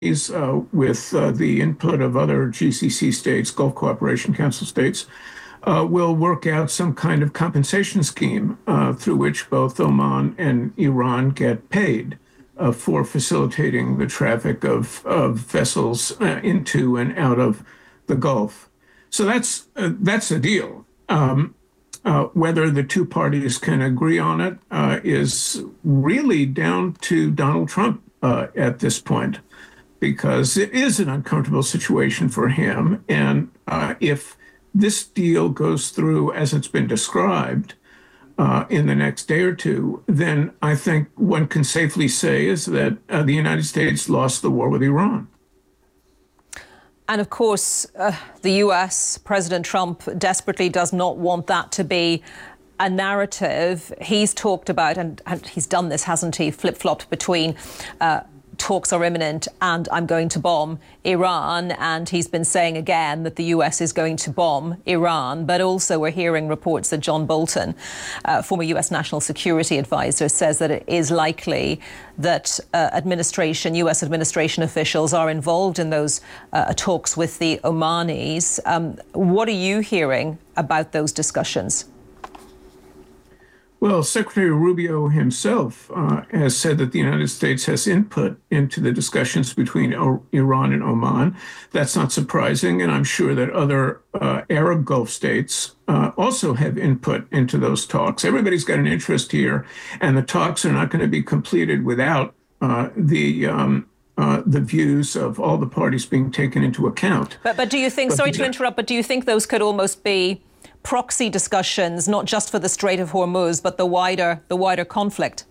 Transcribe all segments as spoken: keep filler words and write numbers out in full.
uh, with uh, the input of other G C C states, Gulf Cooperation Council states, uh, will work out some kind of compensation scheme uh, through which both Oman and Iran get paid uh, for facilitating the traffic of, of vessels uh, into and out of the Gulf. So that's uh, that's a deal. Um, uh, whether the two parties can agree on it uh, is really down to Donald Trump uh, at this point, because it is an uncomfortable situation for him. And uh, if this deal goes through as it's been described uh, in the next day or two, then I think one can safely say is that uh, the United States lost the war with Iran. And of course, uh, the U S, President Trump desperately does not want that to be a narrative. He's talked about, and, and he's done this, hasn't he, flip-flopped between uh, talks are imminent and I'm going to bomb Iran. And he's been saying again that the U S is going to bomb Iran. But also we're hearing reports that John Bolton, uh, former U S National Security Advisor, says that it is likely that uh, administration, U S administration officials are involved in those uh, talks with the Omanis. Um, what are you hearing about those discussions? Well, Secretary Rubio himself uh, has said that the United States has input into the discussions between o- Iran and Oman. That's not surprising, and I'm sure that other uh, Arab Gulf states uh, also have input into those talks. Everybody's got an interest here, and the talks are not going to be completed without uh, the um, uh, the views of all the parties being taken into account. But, but do you think, but sorry to interrupt, but do you think those could almost be proxy discussions, not just for the Strait of Hormuz, but the wider the wider conflict?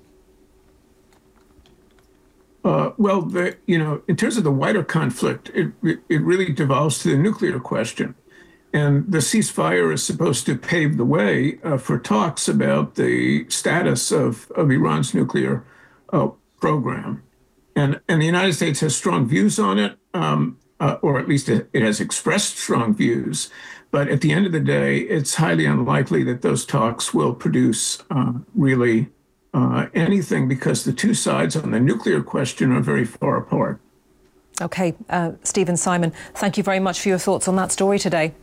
Uh, well, the, you know, in terms of the wider conflict, it, it it really devolves to the nuclear question, and the ceasefire is supposed to pave the way uh, for talks about the status of of Iran's nuclear uh, program, and and the United States has strong views on it, um, uh, or at least it, it has expressed strong views. But at the end of the day, it's highly unlikely that those talks will produce uh, really uh, anything, because the two sides on the nuclear question are very far apart. OK, uh, Stephen Simon, thank you very much for your thoughts on that story today.